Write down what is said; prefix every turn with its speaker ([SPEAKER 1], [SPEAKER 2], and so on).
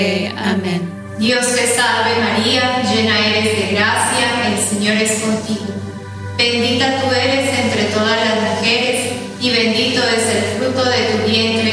[SPEAKER 1] Amén.
[SPEAKER 2] Dios te salve María, llena eres de gracia, el Señor es contigo. Bendita tú eres entre todas las mujeres, y bendito es el fruto de tu vientre,